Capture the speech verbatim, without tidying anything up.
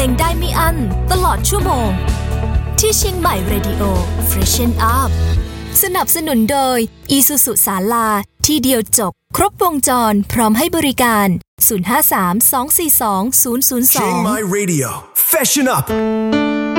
งได้ไม่อั้นตลอดชั่วโมงที่เชียงใหม่ Radio Freshen Up สนับสนุนโดย Isuzu ศาลาที่เดียวจบครบวงจรพร้อมให้บริการศูนย์ ห้า สาม สอง สี่ สอง ศูนย์ ศูนย์ สองเชียงใหม่ Radio Freshen Up